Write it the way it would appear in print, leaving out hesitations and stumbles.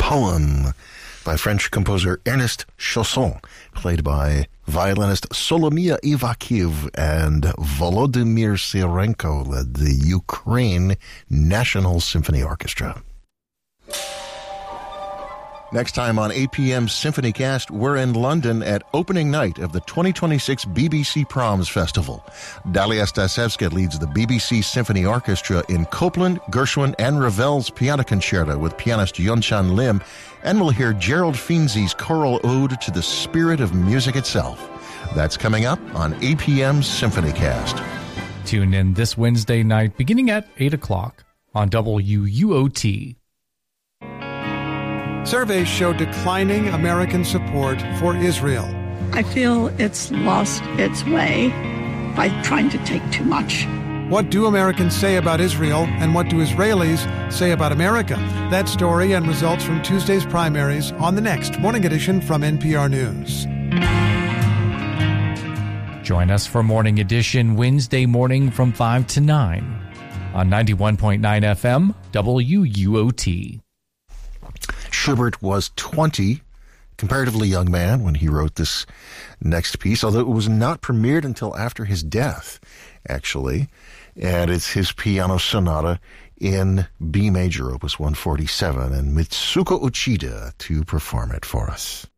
Poem by French composer Ernest Chausson, played by violinist Solomia Ivakiv, and Volodymyr Syrenko led the Ukraine National Symphony Orchestra. Next time on APM Symphony Cast, we're in London at opening night of the 2026 BBC Proms Festival. Dalia Stasevska leads the BBC Symphony Orchestra in Copland, Gershwin, and Ravel's Piano Concerto with pianist Yunchan Lim, and we'll hear Gerald Finzi's choral ode to the spirit of music itself. That's coming up on APM Symphony Cast. Tune in this Wednesday night beginning at 8 o'clock on WUOT. Surveys show declining American support for Israel. I feel it's lost its way by trying to take too much. What do Americans say about Israel, and what do Israelis say about America? That story and results from Tuesday's primaries on the next Morning Edition from NPR News. Join us for Morning Edition Wednesday morning from 5 to 9 on 91.9 FM WUOT. Schubert was 20, comparatively young man, when he wrote this next piece, although it was not premiered until after his death, actually. And it's his piano sonata in B major, opus 147, and Mitsuko Uchida to perform it for us.